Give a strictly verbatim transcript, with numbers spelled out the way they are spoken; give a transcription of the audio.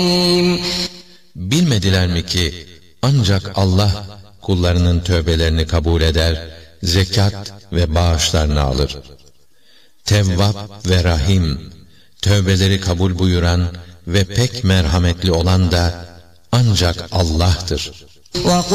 Bilmediler mi ki ancak Allah kullarının tövbelerini kabul eder, zekat ve bağışlarını alır. Tevvab ve Rahim, tövbeleri kabul buyuran ve pek merhametli olan da ancak Allah'tır.